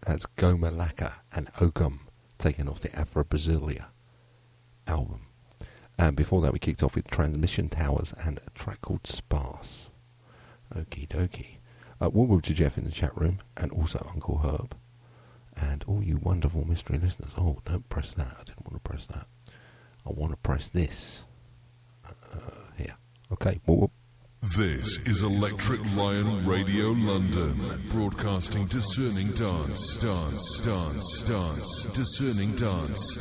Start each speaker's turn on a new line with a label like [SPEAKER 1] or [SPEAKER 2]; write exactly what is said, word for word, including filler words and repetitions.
[SPEAKER 1] That's Goma Laka and Ogum, taken off the Afro Brasilia album. And before that we kicked off with Transmission Towers and a track called Sparse. Okie dokie. Uh, welcome to Jeff in the chat room, and also Uncle Herb, and all you wonderful mystery listeners. Oh, don't press that. I didn't want to press that. I want to press this. Uh, here. Okay. Whoop, whoop.
[SPEAKER 2] This is Electric Lion Radio London, broadcasting discerning dance, dance, dance, dance, discerning dance.